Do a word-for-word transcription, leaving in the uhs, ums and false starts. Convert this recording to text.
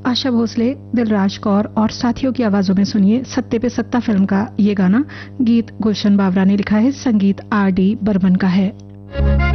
आशा भोसले, दिलराज कौर और साथियों की आवाजों में सुनिए सत्ते पे सत्ता फिल्म का ये गाना। गीत गुलशन बावरा ने लिखा है, संगीत आर डी बर्मन का है।